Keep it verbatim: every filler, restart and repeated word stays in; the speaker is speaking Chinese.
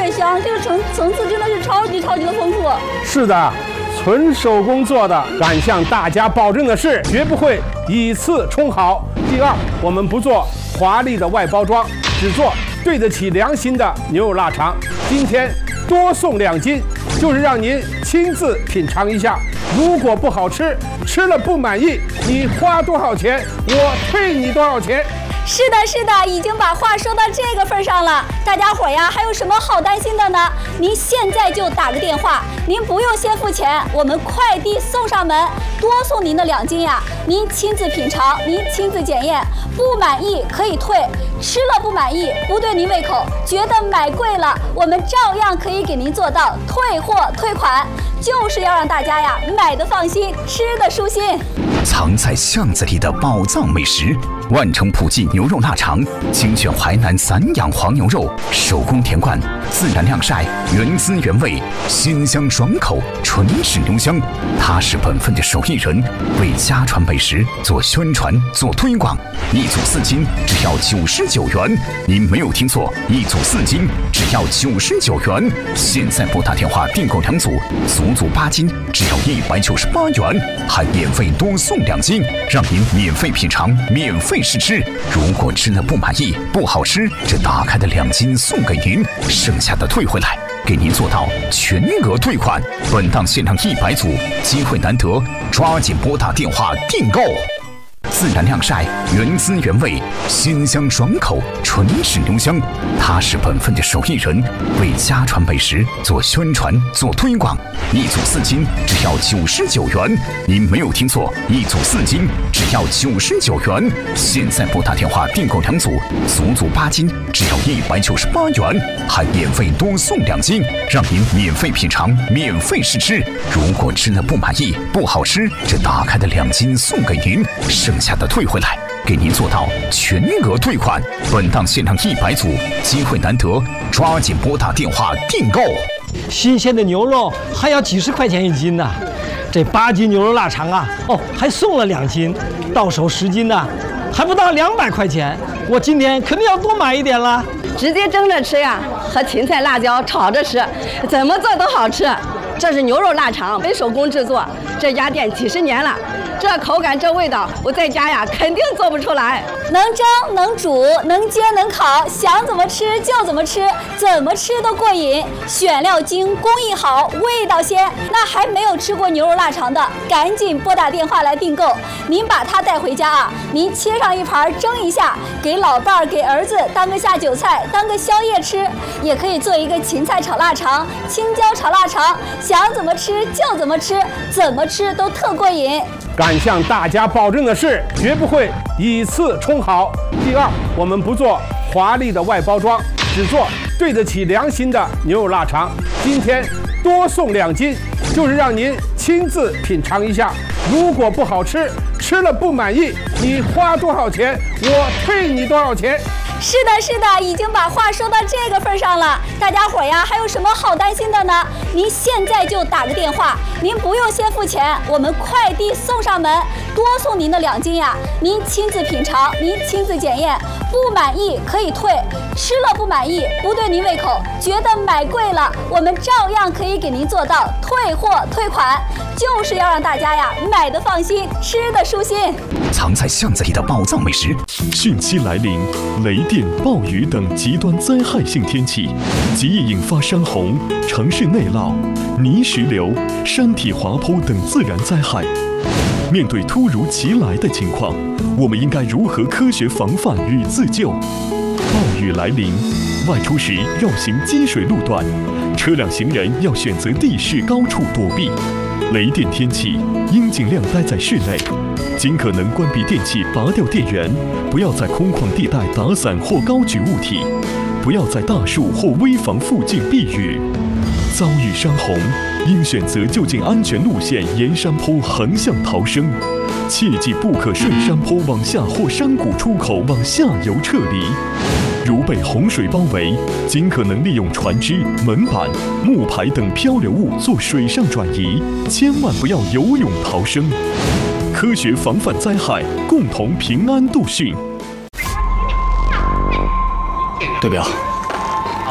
太香，这个层层次真的是超级超级的丰富。 是的，纯手工做的，敢向大家保证的是，绝不会以次充好。第二，我们不做华丽的外包装，只做对得起良心的牛肉腊肠。今天多送两斤，就是让您亲自品尝一下。如果不好吃，吃了不满意，你花多少钱，我退你多少钱。 是的，是的，已经把话说到这个份上了。大家伙呀，还有什么好担心的呢？您现在就打个电话，您不用先付钱，我们快递送上门，多送您的两斤呀。您亲自品尝，您亲自检验，不满意可以退，吃了不满意，不对您胃口，觉得买贵了，我们照样可以给您做到退货退款，就是要让大家呀买的放心，吃的舒心。 藏在巷子里的宝藏美食，万城普记牛肉腊肠，精选淮南散养黄牛肉，手工填灌，自然晾晒，原汁原味，鲜香爽口，纯是牛香。他是本分的手艺人，为家传美食做宣传做推广。一组四斤只要九十九元，您没有听错，一组四斤只要九十九元。现在拨打电话订购两组，足足八斤只要一百九十八元，还免费多送两斤，让您免费品尝，免费试吃。如果吃了不满意，不好吃，这打开的两斤送给您，剩下的退回来，给您做到全额退款。本档限量一百组，机会难得，抓紧拨打电话订购。自然晾晒，原汁原味，鲜香爽口，纯是牛香。他是本分的手艺人，为家传美食做宣传做推广。一组四斤只要九十九元，您没有听错，一组四斤只要九十九元。现在拨打电话订购两组，足足八斤只要一百九十八元，还免费多送两斤，让您免费品尝，免费试吃。如果吃了不满意，不好吃，这打开的两斤送给您，剩下的退回来，给您做到全额退款。本档限量一百组，机会难得，抓紧拨打电话订购。 新鲜的牛肉还要几十块钱一斤呢，这八斤牛肉腊肠啊，哦，还送了两斤，到手十斤呢，还不到两百块钱。我今天肯定要多买一点了。 直接蒸着吃呀，和芹菜、辣椒炒着吃，怎么做都好吃。这是牛肉腊肠，纯手工制作，这家店几十年了。这口感这味道，我在家呀肯定做不出来。 能蒸能煮能煎能烤，想怎么吃就怎么吃，怎么吃都过瘾。选料精，工艺好，味道鲜。那还没有吃过牛肉腊肠的，赶紧拨打电话来订购。您把它带回家啊，您切上一盘蒸一下，给老伴儿给儿子当个下酒菜，当个宵夜吃。也可以做一个芹菜炒腊肠，青椒炒腊肠，想怎么吃就怎么吃，怎么吃都特过瘾。 敢向大家保证的是，绝不会以次充好。第二，我们不做华丽的外包装，只做对得起良心的牛肉腊肠。今天多送两斤，就是让您亲自品尝一下。如果不好吃，吃了不满意，你花多少钱，我退你多少钱。 是的，是的，已经把话说到这个份上了。大家伙呀，还有什么好担心的呢？您现在就打个电话，您不用先付钱，我们快递送上门，多送您的两斤呀。您亲自品尝，您亲自检验，不满意可以退，吃了不满意，不对您胃口，觉得买贵了，我们照样可以给您做到退货退款，就是要让大家呀买的放心，吃的舒心。 藏在巷子里的宝藏美食， 汛期来临，雷电、暴雨等极端灾害性天气，极易引发山洪、城市内涝、泥石流、山体滑坡等自然灾害。面对突如其来的情况，我们应该如何科学防范与自救？暴雨来临，外出时绕行积水路段，车辆行人要选择地势高处躲避。雷电天气应尽量待在室内，尽可能关闭电器，拔掉电源，不要在空旷地带打伞或高举物体，不要在大树或危房附近避雨。遭遇山洪，应选择就近安全路线沿山坡横向逃生，切记不可顺山坡往下或山谷出口往下游撤离。如被洪水包围，尽可能利用船只、门板、木牌等漂流物做水上转移，千万不要游泳逃生。科学防范灾害，共同平安度汛。 对表，